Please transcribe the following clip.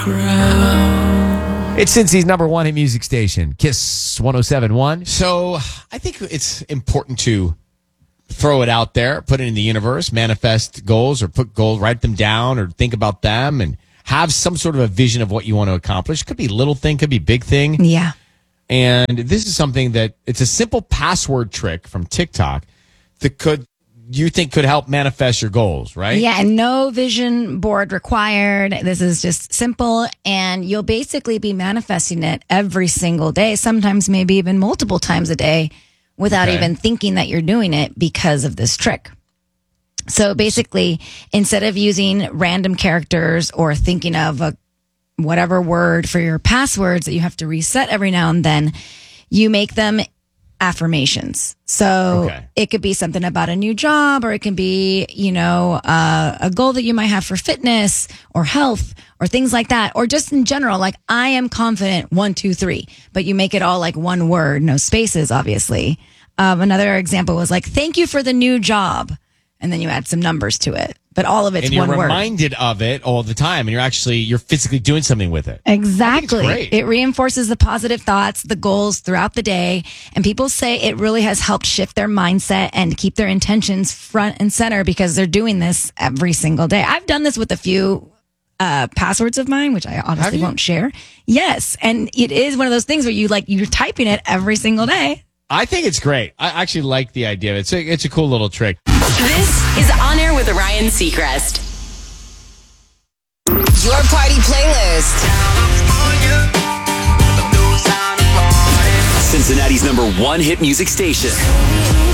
It's Cincy's number one hit music station, Kiss 107.1. So I think it's important to throw it out there, put it in the universe, manifest goals or put goals, write them down or think about them and have some sort of a vision of what you want to accomplish. Could be little thing, could be big thing. Yeah. And this is something that it's a simple password trick from TikTok that could help manifest your goals, right? Yeah, and no vision board required. This is just simple, and you'll basically be manifesting it every single day, sometimes maybe even multiple times a day without even thinking that you're doing it because of this trick. So basically, instead of using random characters or thinking of a whatever word for your passwords that you have to reset every now and then, you make them affirmations. So it could be something about a new job, or it can be, a goal that you might have for fitness or health or things like that. Or just in general, like, I am confident, 1, 2, 3, but you make it all like one word, no spaces, obviously. Another example was like, thank you for the new job. And then you add some numbers to it, but all of it's one word. And you're reminded of it all the time, and you're physically doing something with it. Exactly. It reinforces the positive thoughts, the goals throughout the day. And people say it really has helped shift their mindset and keep their intentions front and center because they're doing this every single day. I've done this with a few passwords of mine, which I honestly won't share. Yes. And it is one of those things where you're typing it every single day. I think it's great. I actually like the idea. It's a cool little trick. This is On Air with Ryan Seacrest. Your party playlist. Cincinnati's number one hit music station.